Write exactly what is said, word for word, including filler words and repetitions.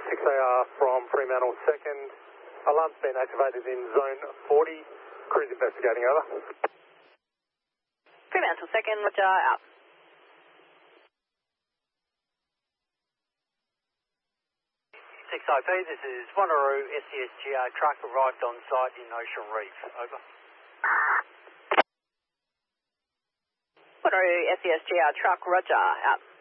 six A R from Fremantle second. Alarm's been activated in zone forty. Crew's investigating, over. Fremantle second, Roger, out. six O P, this is Wanneroo, S C S G R truck arrived on site in Ocean Reef, over. Wanneroo, S C S G R truck, Roger, out.